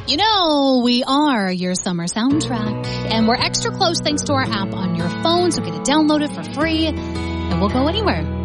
You know, we are your summer soundtrack, and we're extra close thanks to our app on your phone, so get it downloaded for free, and we'll go anywhere.